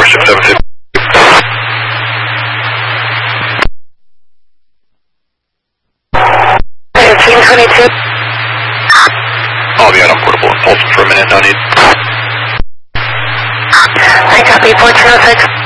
Starship 750. 1522. I'll be out on portable impulse for a minute, no need. I copy, 1406.